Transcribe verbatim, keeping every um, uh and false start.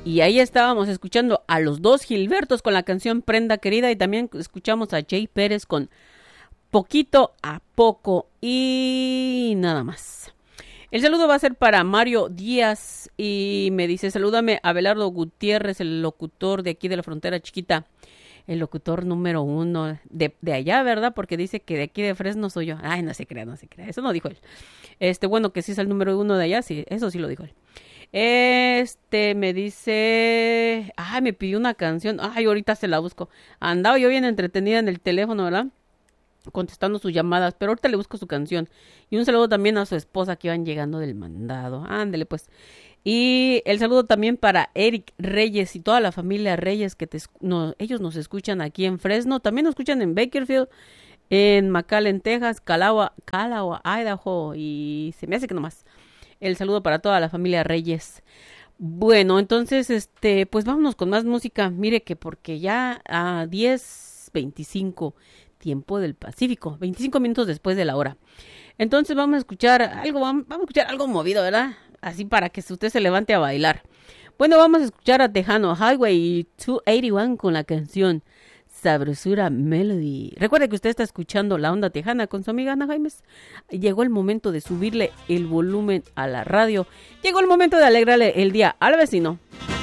Y ahí estábamos escuchando a los dos Gilbertos con la canción Prenda Querida y también escuchamos a Jay Pérez con Poquito a Poco y nada más. El saludo va a ser para Mario Díaz y me dice, salúdame a Abelardo Gutiérrez, el locutor de aquí de la Frontera Chiquita, el locutor número uno de, de allá, ¿verdad? Porque dice que de aquí de Fresno soy yo. Ay, no se crea, no se crea, eso no dijo él. Este, bueno, que sí es el número uno de allá, sí, eso sí lo dijo él. Este, me dice, ay, me pidió una canción, ay, ahorita se la busco. Andaba yo bien entretenida en el teléfono, ¿verdad? Contestando sus llamadas, pero ahorita le busco su canción. Y un saludo también a su esposa que iban llegando del mandado. Ándele pues. Y el saludo también para Eric Reyes y toda la familia Reyes que te, no, ellos nos escuchan aquí en Fresno, también nos escuchan en Bakersfield, en McAllen, Texas, Calagua, Calagua, Idaho y se me hace que nomás. El saludo para toda la familia Reyes. Bueno, entonces, este, pues vámonos con más música. Mire que porque ya a diez veinticinco tiempo del Pacífico, veinticinco minutos después de la hora. Entonces vamos a escuchar algo, vamos a escuchar algo movido, ¿verdad? Así para que usted se levante a bailar. Bueno, vamos a escuchar a Tejano Highway doscientos ochenta y uno con la canción Sabrosura Melody. Recuerde que usted está escuchando La Onda Tejana con su amiga Ana Jaimes. Llegó el momento de subirle el volumen a la radio. Llegó el momento de alegrarle el día al vecino.